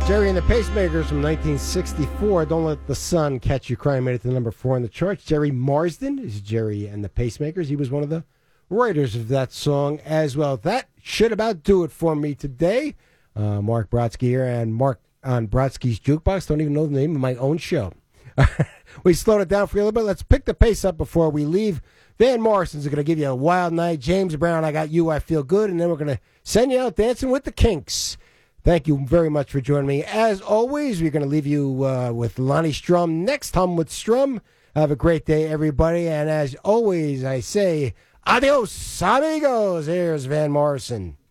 Jerry and the Pacemakers from 1964. Don't Let the Sun Catch You Crying made it to number 4 in the charts. Jerry Marsden is Jerry and the Pacemakers. He was one of the writers of that song as well. That should about do it for me today. Mark Brodsky here, and Mark on Brodsky's Jukebox. Don't even know the name of my own show. We slowed it down for you a little bit. Let's pick the pace up before we leave. Van Morrison's going to give you a Wild Night. James Brown, I Got You, I Feel Good. And then we're going to send you out dancing with the Kinks. Thank you very much for joining me. As always, we're going to leave you with Lonnie Strum next. Hum with Strum. Have a great day, everybody. And as always, I say, adios, amigos. Here's Van Morrison.